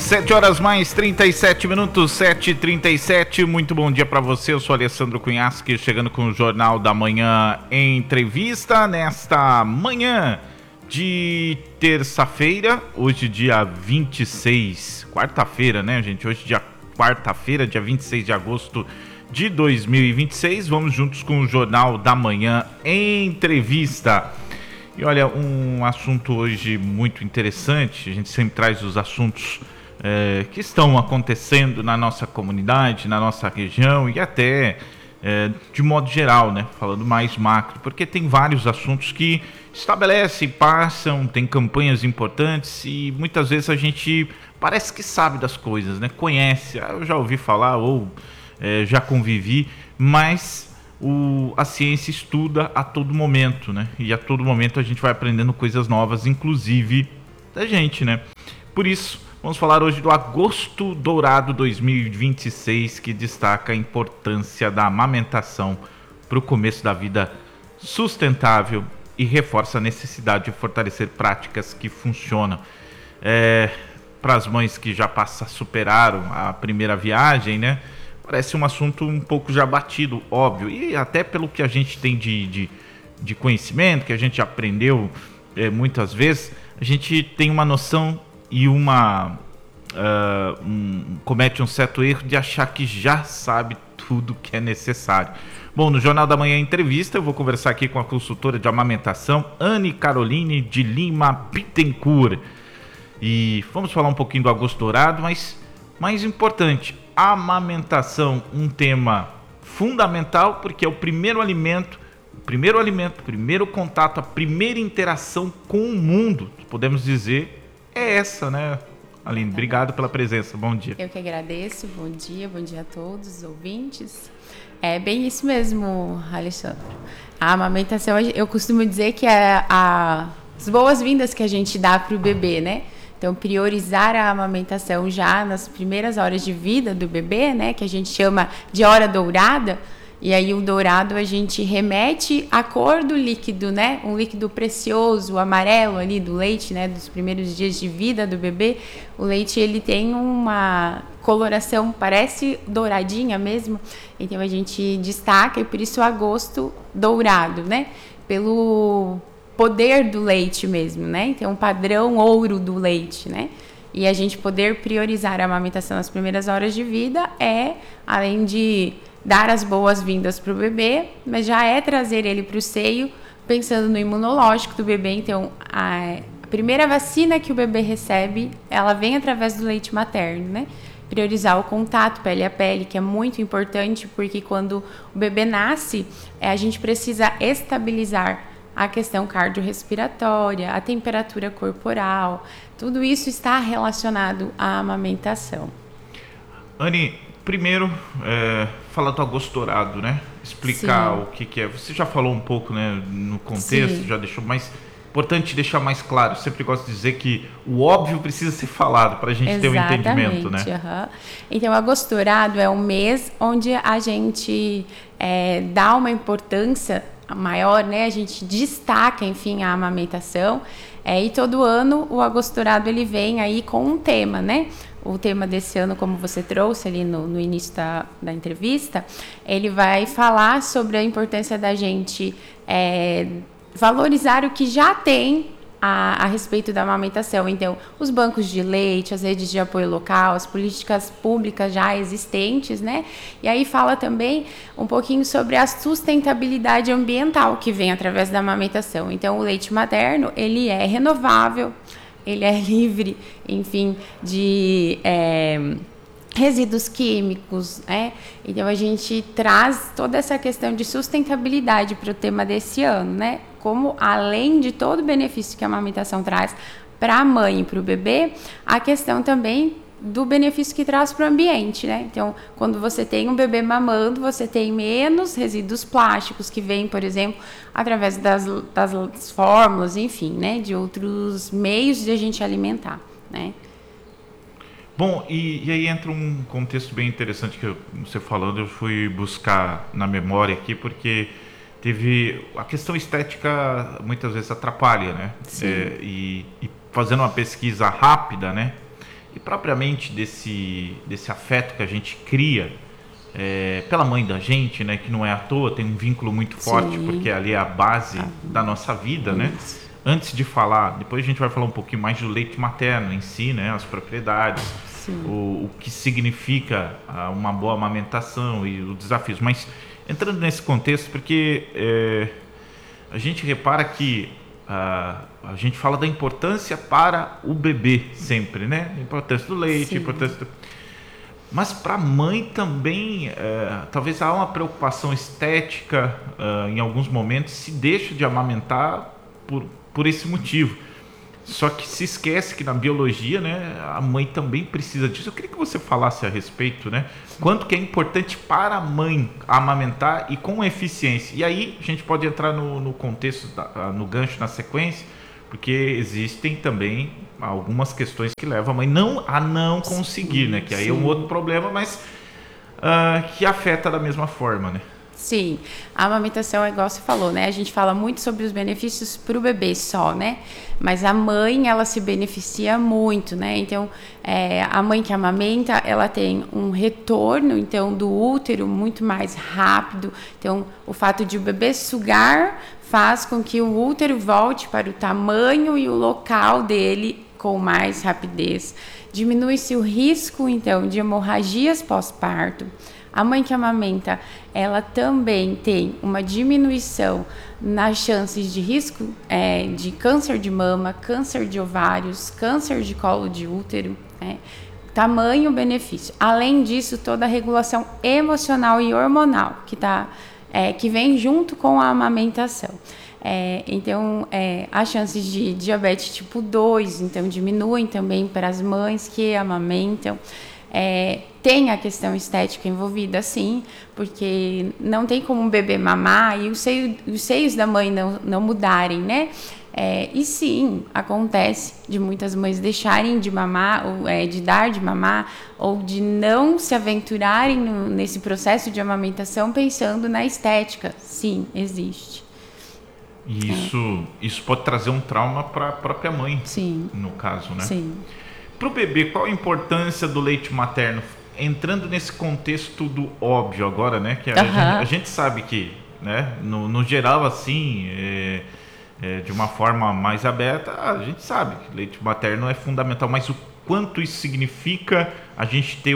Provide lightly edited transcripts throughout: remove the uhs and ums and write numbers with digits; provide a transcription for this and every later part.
7 horas mais 37 minutos, 7h37. Muito bom dia para você. Eu sou Alessandro Cunhasque, chegando com o Jornal da Manhã em entrevista nesta manhã de terça-feira, hoje dia 26, quarta-feira, né, gente? Hoje dia quarta-feira, dia 26 de agosto de 2026. Vamos juntos com o Jornal da Manhã em entrevista. E olha, um assunto hoje muito interessante. A gente sempre traz os assuntos que estão acontecendo na nossa comunidade, na nossa região e até de modo geral, né? Falando mais macro, porque tem vários assuntos que estabelecem, passam, tem campanhas importantes e muitas vezes a gente parece que sabe das coisas, né? Conhece, eu já ouvi falar ou já convivi, mas a ciência estuda a todo momento, né? E a todo momento a gente vai aprendendo coisas novas, inclusive da gente, né? Por isso, vamos falar hoje do Agosto Dourado 2026, que destaca a importância da amamentação para o começo da vida sustentável e reforça a necessidade de fortalecer práticas que funcionam. Para as mães que já superaram a primeira viagem, né? Parece um assunto um pouco já batido, óbvio, e até pelo que a gente tem de conhecimento, que a gente aprendeu muitas vezes, a gente tem uma noção e comete um certo erro de achar que já sabe tudo que é necessário. Bom, no Jornal da Manhã Entrevista, eu vou conversar aqui com a consultora de amamentação, Anne Caroline de Lima Bittencourt. E vamos falar um pouquinho do Agosto Dourado, mas mais importante, a amamentação, um tema fundamental, porque é o primeiro contato, a primeira interação com o mundo, podemos dizer, é essa, né, Aline? Obrigado pela presença, bom dia. Eu que agradeço, bom dia a todos os ouvintes. É bem isso mesmo, Alexandre. A amamentação, eu costumo dizer que é as boas-vindas que a gente dá para o bebê, né? Então, priorizar a amamentação já nas primeiras horas de vida do bebê, né, que a gente chama de hora dourada, e aí o dourado a gente remete à cor do líquido, né, um líquido precioso, o amarelo ali do leite, né, dos primeiros dias de vida do bebê. O leite, ele tem uma coloração, parece douradinha mesmo, então a gente destaca, e por isso o agosto dourado, né, pelo poder do leite mesmo, né? Então, um padrão ouro do leite, né? E a gente poder priorizar a amamentação nas primeiras horas de vida além de dar as boas-vindas para o bebê, mas já trazer ele para o seio, pensando no imunológico do bebê. Então, a primeira vacina que o bebê recebe, ela vem através do leite materno, né? Priorizar o contato pele a pele, que é muito importante, porque quando o bebê nasce, a gente precisa estabilizar a questão cardiorrespiratória, a temperatura corporal, tudo isso está relacionado à amamentação. Anne, primeiro, falar do Agosto Dourado, né? Explicar Sim. O que é. Você já falou um pouco, né, no contexto, Sim. Já deixou mais importante deixar mais claro. Eu sempre gosto de dizer que o óbvio precisa ser falado para a gente ter um entendimento, né? Uhum. Então, o Agosto Dourado é um mês onde a gente dá uma importância maior, né? A gente destaca, enfim, a amamentação. E todo ano o Agosto Dourado ele vem aí com um tema, né? O tema desse ano, como você trouxe ali no início da entrevista, ele vai falar sobre a importância da gente valorizar o que já tem a respeito da amamentação. Então, os bancos de leite, as redes de apoio local, as políticas públicas já existentes, né? E aí fala também um pouquinho sobre a sustentabilidade ambiental que vem através da amamentação. Então, o leite materno, ele é renovável, ele é livre, enfim, de resíduos químicos, né? Então, a gente traz toda essa questão de sustentabilidade para o tema desse ano, né? Como, além de todo o benefício que a amamentação traz para a mãe e para o bebê, a questão também do benefício que traz para o ambiente, né? Então, quando você tem um bebê mamando, você tem menos resíduos plásticos que vêm, por exemplo, através das fórmulas, enfim, né? De outros meios de a gente alimentar, né? Bom, e aí entra um contexto bem interessante que você falando, eu fui buscar na memória aqui, porque teve a questão estética muitas vezes atrapalha, né? E fazendo uma pesquisa rápida, né? e propriamente desse afeto que a gente cria pela mãe da gente, né, que não é à toa, tem um vínculo muito forte, Sim. porque ali é a base da nossa vida, né? Antes de falar, depois a gente vai falar um pouquinho mais do leite materno em si, né, as propriedades, o que significa uma boa amamentação e os desafios. Mas entrando nesse contexto, porque a gente repara que a gente fala da importância para o bebê sempre, né? A importância do leite, a importância mas para a mãe também, talvez há uma preocupação estética em alguns momentos, se deixa de amamentar por esse motivo. Só que se esquece que na biologia, né, a mãe também precisa disso. Eu queria que você falasse a respeito, né? Quanto que é importante para a mãe amamentar e com eficiência. E aí a gente pode entrar no contexto, no gancho, na sequência, porque existem também algumas questões que levam a mãe a não conseguir, né? Que aí é um outro problema, mas que afeta da mesma forma, né? Sim, a amamentação é igual você falou, né? A gente fala muito sobre os benefícios para o bebê só, né? Mas a mãe, ela se beneficia muito, né? Então, a mãe que amamenta, ela tem um retorno, então, do útero muito mais rápido. Então, o fato de o bebê sugar faz com que o útero volte para o tamanho e o local dele com mais rapidez. Diminui-se o risco, então, de hemorragias pós-parto. A mãe que amamenta, ela também tem uma diminuição nas chances de risco de câncer de mama, câncer de ovários, câncer de colo de útero, né? Tamanho benefício. Além disso, toda a regulação emocional e hormonal que vem junto com a amamentação. Então, as chances de diabetes tipo 2, então, diminuem também para as mães que amamentam. Tem a questão estética envolvida, sim, porque não tem como um bebê mamar e os seios da mãe não mudarem, né? E sim, acontece de muitas mães deixarem de mamar, ou de dar de mamar, ou de não se aventurarem nesse processo de amamentação pensando na estética. Sim, existe. E isso pode trazer um trauma para a própria mãe, sim, no caso, né? Sim. Para o bebê, qual a importância do leite materno? Entrando nesse contexto do óbvio agora, né? Que a gente sabe que, né, no geral, assim, de uma forma mais aberta, a gente sabe que leite materno é fundamental, mas o quanto isso significa a gente ter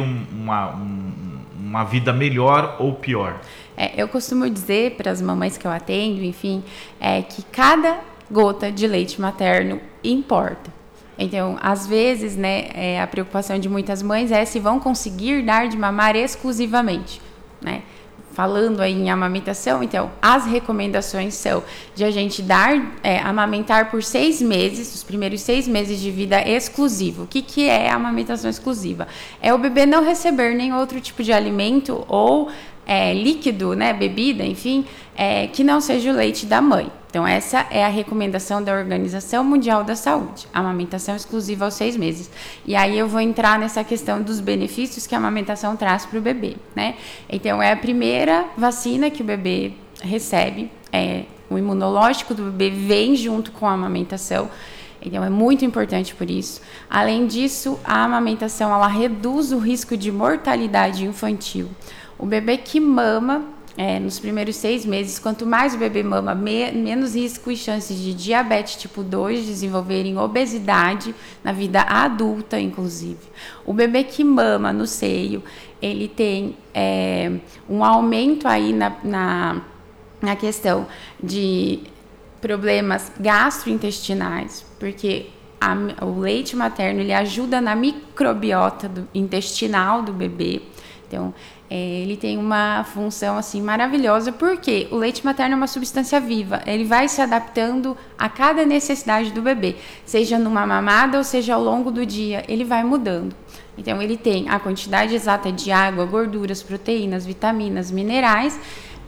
uma vida melhor ou pior? Eu costumo dizer para as mamães que eu atendo, enfim, que cada gota de leite materno importa. Então, às vezes, né, a preocupação de muitas mães é se vão conseguir dar de mamar exclusivamente, né? Falando aí em amamentação, então, as recomendações são de a gente amamentar por 6 meses, os primeiros 6 meses de vida exclusivo. O que é a amamentação exclusiva? É o bebê não receber nenhum outro tipo de alimento ou líquido, né, bebida, enfim, que não seja o leite da mãe. Então, essa é a recomendação da Organização Mundial da Saúde, amamentação exclusiva aos 6 meses. E aí eu vou entrar nessa questão dos benefícios que a amamentação traz para o bebê, né? Então, é a primeira vacina que o bebê recebe, o imunológico do bebê vem junto com a amamentação. Então, é muito importante por isso. Além disso, a amamentação, ela reduz o risco de mortalidade infantil. O bebê que mama, nos primeiros 6 meses, quanto mais o bebê mama, menos risco e chances de diabetes tipo 2, desenvolverem obesidade na vida adulta, inclusive. O bebê que mama no seio, ele tem um aumento aí na questão de problemas gastrointestinais, porque o leite materno ele ajuda na microbiota intestinal do bebê. Então, ele tem uma função assim maravilhosa, porque o leite materno é uma substância viva, ele vai se adaptando a cada necessidade do bebê, seja numa mamada ou seja ao longo do dia, ele vai mudando. Então, ele tem a quantidade exata de água, gorduras, proteínas, vitaminas, minerais,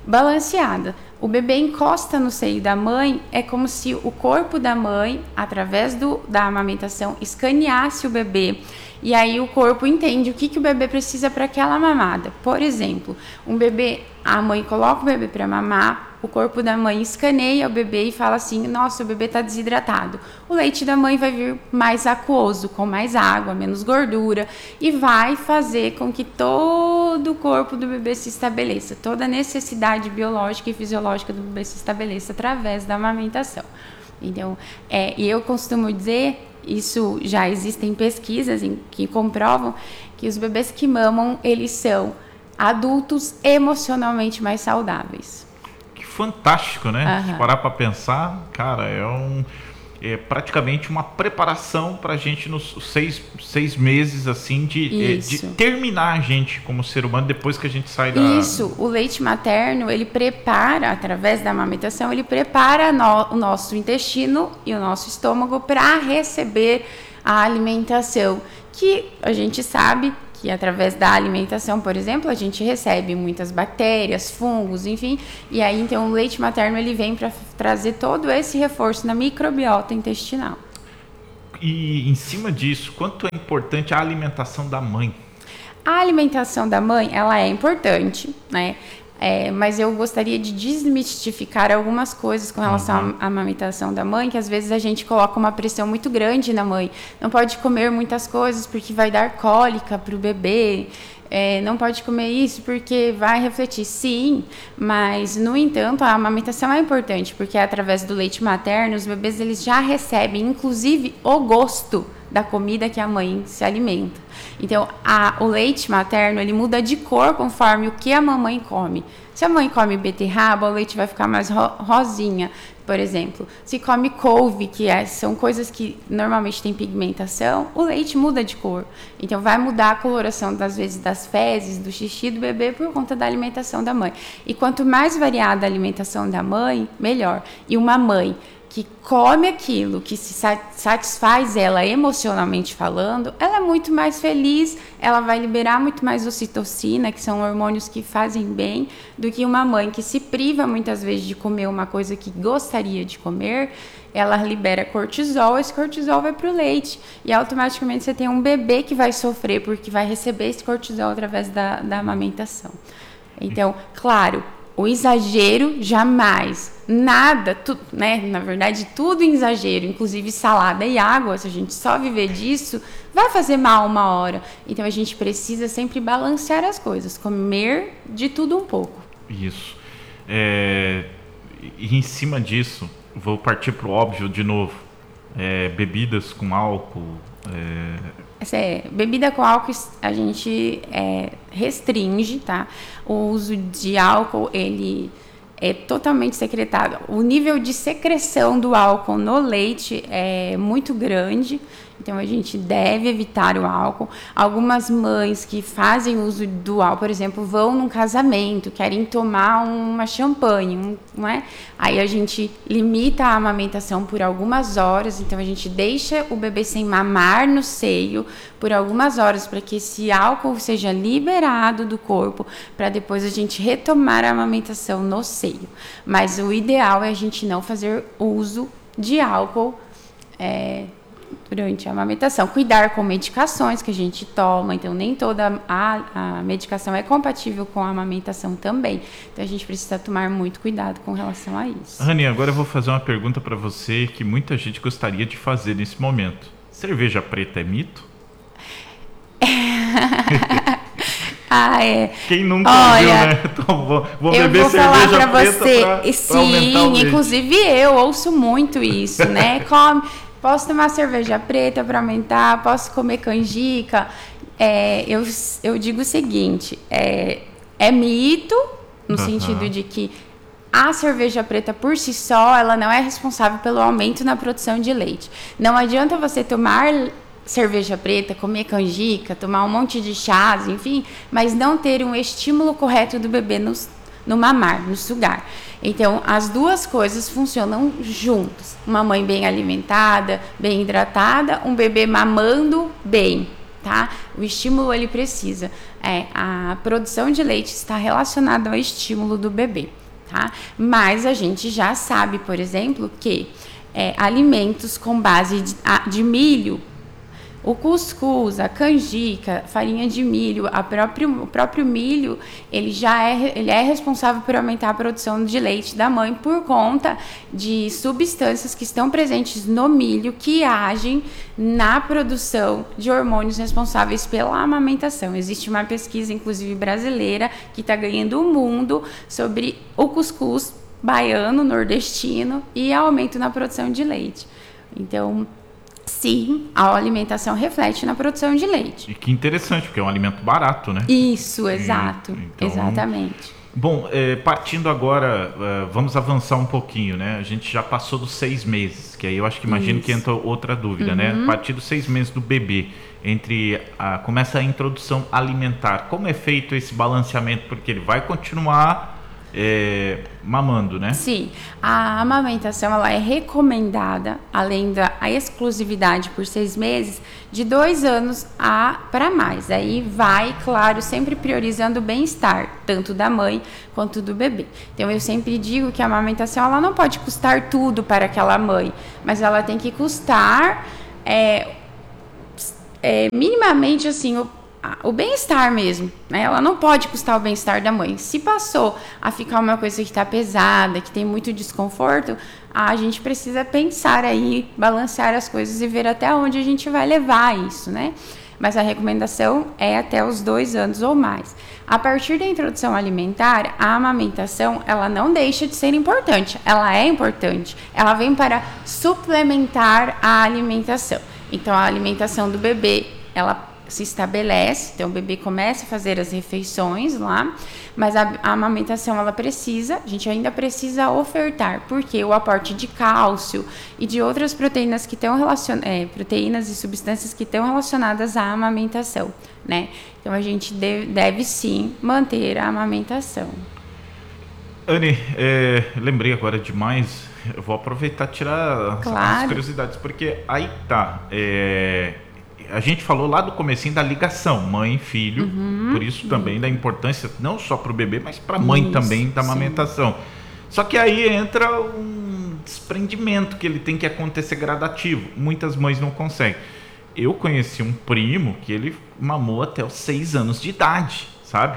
balanceada. O bebê encosta no seio da mãe, é como se o corpo da mãe, através da amamentação, escaneasse o bebê. E aí o corpo entende o que o bebê precisa para aquela mamada. Por exemplo, a mãe coloca o bebê para mamar, o corpo da mãe escaneia o bebê e fala assim: nossa, o bebê está desidratado. O leite da mãe vai vir mais aquoso, com mais água, menos gordura, e vai fazer com que todo o corpo do bebê se estabeleça, toda a necessidade biológica e fisiológica do bebê se estabeleça através da amamentação. Então, e eu costumo dizer, isso já existem pesquisas que comprovam que os bebês que mamam, eles são adultos emocionalmente mais saudáveis. Que fantástico, né? Se parar para pensar, cara, é praticamente uma preparação para a gente nos seis meses, assim, de terminar a gente como ser humano depois que a gente sai da... Isso, o leite materno, ele prepara, através da amamentação, ele prepara o nosso intestino e o nosso estômago para receber a alimentação, que a gente sabe que através da alimentação, por exemplo, a gente recebe muitas bactérias, fungos, enfim, e aí então o leite materno ele vem para trazer todo esse reforço na microbiota intestinal. E em cima disso, quanto é importante a alimentação da mãe? A alimentação da mãe, ela é importante, né? Mas eu gostaria de desmistificar algumas coisas com relação à amamentação da mãe, que às vezes a gente coloca uma pressão muito grande na mãe. Não pode comer muitas coisas porque vai dar cólica para o bebê, não pode comer isso porque vai refletir. Sim, mas, no entanto, a amamentação é importante, porque através do leite materno, os bebês eles já recebem, inclusive, o gosto da comida que a mãe se alimenta. Então, o leite materno, ele muda de cor conforme o que a mamãe come. Se a mãe come beterraba, o leite vai ficar mais rosinha, por exemplo. Se come couve, são coisas que normalmente têm pigmentação, o leite muda de cor. Então, vai mudar a coloração, às vezes, das fezes, do xixi do bebê por conta da alimentação da mãe. E quanto mais variada a alimentação da mãe, melhor. E uma mãe que come aquilo que se satisfaz ela emocionalmente falando, ela é muito mais feliz, ela vai liberar muito mais ocitocina, que são hormônios que fazem bem, do que uma mãe que se priva muitas vezes de comer uma coisa que gostaria de comer, ela libera cortisol, esse cortisol vai para o leite, e automaticamente você tem um bebê que vai sofrer porque vai receber esse cortisol através da amamentação. Então, claro, o exagero jamais, nada, né? Na verdade, tudo em exagero, inclusive salada e água, se a gente só viver disso, vai fazer mal uma hora. Então a gente precisa sempre balancear as coisas, comer de tudo um pouco. Isso. E em cima disso, vou partir para o óbvio de novo. Bebidas com álcool. Bebida com álcool a gente restringe, tá? O uso de álcool, ele é totalmente secretado. O nível de secreção do álcool no leite é muito grande, então a gente deve evitar o álcool. Algumas mães que fazem uso do álcool, por exemplo, vão num casamento, querem tomar uma champanhe, não é? Aí a gente limita a amamentação por algumas horas, então a gente deixa o bebê sem mamar no seio por algumas horas para que esse álcool seja liberado do corpo, para depois a gente retomar a amamentação no seio. Mas o ideal é a gente não fazer uso de álcool durante a amamentação. Cuidar com medicações que a gente toma, então nem toda a medicação é compatível com a amamentação também. Então a gente precisa tomar muito cuidado com relação a isso. Rani, agora eu vou fazer uma pergunta para você que muita gente gostaria de fazer nesse momento. Cerveja preta é mito? Quem nunca viu, né? Então, vou beber cerveja preta pra sim, inclusive eu ouço muito isso, né? Posso tomar cerveja preta para aumentar, posso comer canjica. Eu digo o seguinte, é mito, no sentido de que a cerveja preta por si só, ela não é responsável pelo aumento na produção de leite. Não adianta você tomar cerveja preta, comer canjica, tomar um monte de chás, enfim, mas não ter um estímulo correto do bebê no mamar, no sugar. Então, as duas coisas funcionam juntas. Uma mãe bem alimentada, bem hidratada, um bebê mamando bem. tá? O estímulo ele precisa. A produção de leite está relacionada ao estímulo do bebê, tá? Mas a gente já sabe, por exemplo, que alimentos com base de milho, o cuscuz, a canjica, farinha de milho, o próprio milho, ele é responsável por aumentar a produção de leite da mãe por conta de substâncias que estão presentes no milho que agem na produção de hormônios responsáveis pela amamentação. Existe uma pesquisa, inclusive brasileira, que está ganhando o mundo sobre o cuscuz baiano, nordestino e aumento na produção de leite. Então, sim, a alimentação reflete na produção de leite. E que interessante, porque é um alimento barato, né? Isso, exato. Então, exatamente. Bom, partindo agora, vamos avançar um pouquinho, né? A gente já passou dos 6 meses, que aí eu acho que imagino que entra outra dúvida, né? A partir dos 6 meses do bebê, começa a introdução alimentar. Como é feito esse balanceamento? Porque ele vai continuar mamando, né? Sim, a amamentação ela é recomendada, além da exclusividade por 6 meses, de 2 anos para mais. Aí vai, claro, sempre priorizando o bem-estar, tanto da mãe quanto do bebê. Então eu sempre digo que a amamentação ela não pode custar tudo para aquela mãe, mas ela tem que custar minimamente assim o bem-estar mesmo, né? Ela não pode custar o bem-estar da mãe. Se passou a ficar uma coisa que está pesada, que tem muito desconforto, a gente precisa pensar aí, balancear as coisas e ver até onde a gente vai levar isso, né? Mas a recomendação é até os 2 anos ou mais. A partir da introdução alimentar, a amamentação, ela não deixa de ser importante. Ela é importante. Ela vem para suplementar a alimentação. Então, a alimentação do bebê, ela se estabelece, então o bebê começa a fazer as refeições lá, mas a amamentação a gente ainda precisa ofertar, porque o aporte de cálcio e de outras proteínas que estão proteínas e substâncias que estão relacionadas à amamentação, né? Então a gente deve sim manter a amamentação. Anny, lembrei agora demais, eu vou aproveitar e tirar as curiosidades, porque aí tá, a gente falou lá do comecinho da ligação mãe e filho, por isso também da importância não só para o bebê, mas para a mãe também da amamentação. Só que aí entra um desprendimento que ele tem que acontecer gradativo. Muitas mães não conseguem. Eu conheci um primo que ele mamou até os 6 anos de idade, sabe?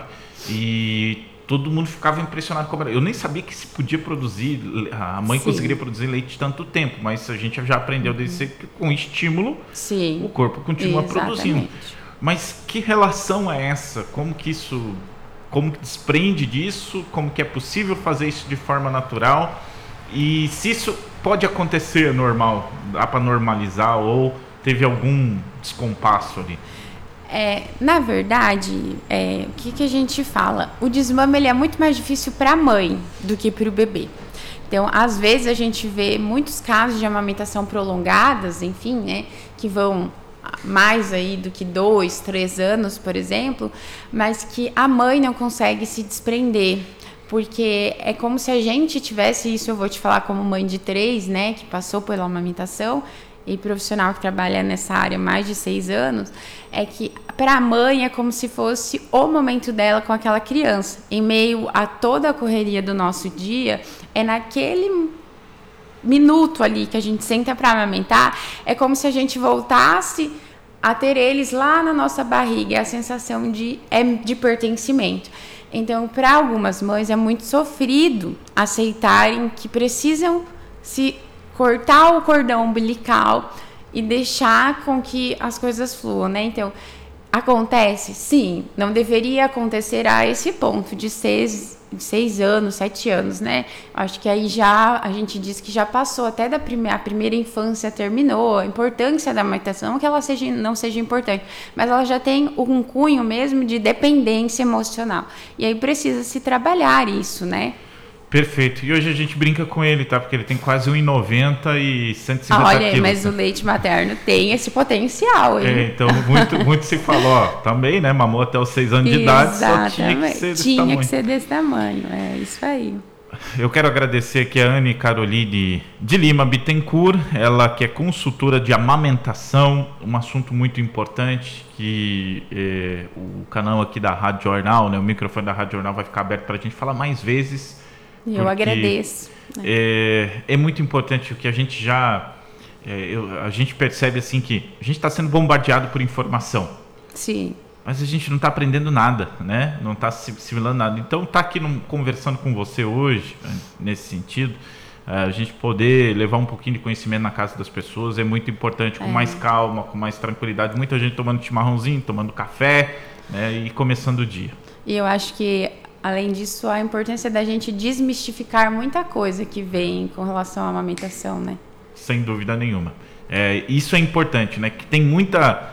E todo mundo ficava impressionado como era. Eu nem sabia que se podia produzir, a mãe conseguiria produzir leite tanto tempo, mas a gente já aprendeu desde sempre que com estímulo o corpo continua produzindo. Mas que relação é essa? Como que desprende disso? Como que é possível fazer isso de forma natural? E se isso pode acontecer normal, dá para normalizar ou teve algum descompasso ali? Na verdade, o que a gente fala? O desmame ele é muito mais difícil para a mãe do que para o bebê. Então, às vezes a gente vê muitos casos de amamentação prolongadas, enfim, né, que vão mais aí do que 2, 3 anos, por exemplo, mas que a mãe não consegue se desprender. Porque é como se a gente tivesse, isso eu vou te falar como mãe de 3, né, que passou pela amamentação, e profissional que trabalha nessa área há mais de 6 anos, é que para a mãe é como se fosse o momento dela com aquela criança. Em meio a toda a correria do nosso dia, é naquele minuto ali que a gente senta para amamentar, é como se a gente voltasse a ter eles lá na nossa barriga, é a sensação de pertencimento. Então, para algumas mães é muito sofrido aceitarem que precisam se cortar o cordão umbilical e deixar com que as coisas fluam, né? Então, acontece? Sim, não deveria acontecer a esse ponto de 6 anos, 7 anos, né? Acho que aí já a gente diz que já passou, até a primeira infância terminou, a importância da amamentação, não que ela não seja importante, mas ela já tem um cunho mesmo de dependência emocional. E aí precisa se trabalhar isso, né? Perfeito. E hoje a gente brinca com ele, tá? Porque ele tem quase 1,90 e 150 Olha, quilos. mas o leite materno tem esse potencial, hein? Então, muito se falou, também, né? Mamou até os 6 anos de idade, só tinha que ser desse tamanho. Tinha que ser desse tamanho, é isso aí. Eu quero agradecer aqui a Anne Caroline de Lima Bittencourt, ela que é consultora de amamentação, um assunto muito importante que o canal aqui da Rádio Jornal, né, o microfone da Rádio Jornal vai ficar aberto para a gente falar mais vezes. Eu agradeço. É muito importante o que a gente já... a gente percebe assim que a gente está sendo bombardeado por informação. Sim. Mas a gente não está aprendendo nada, né? Não está assimilando nada. Então, estar aqui conversando com você hoje, nesse sentido, a gente poder levar um pouquinho de conhecimento na casa das pessoas é muito importante, com mais calma, com mais tranquilidade. Muita gente tomando chimarrãozinho, tomando café, né? E começando o dia. E eu acho que, além disso, a importância da gente desmistificar muita coisa que vem com relação à amamentação, né? Sem dúvida nenhuma. Isso é importante, né? Que tem muita...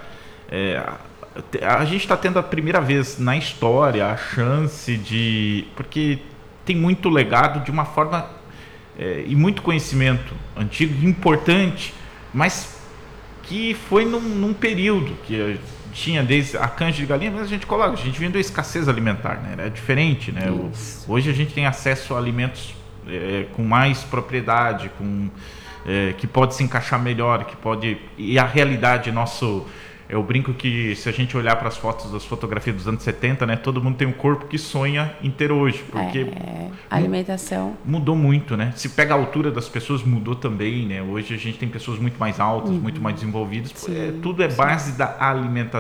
a gente está tendo a primeira vez na história a chance de... Porque tem muito legado de uma forma e muito conhecimento antigo, importante, mas que foi num período que tinha desde a canja de galinha, mas a gente coloca, a gente vinha da escassez alimentar, né? Era diferente, né? Hoje a gente tem acesso a alimentos com mais propriedade, que pode se encaixar melhor, que pode... E a realidade, eu brinco que se a gente olhar para as fotografias dos anos 70, né, todo mundo tem um corpo que sonha em ter hoje, porque a alimentação mudou muito, né? Se pega a altura das pessoas, mudou também, né? Hoje a gente tem pessoas muito mais altas, muito mais desenvolvidas, tudo é base da alimentação.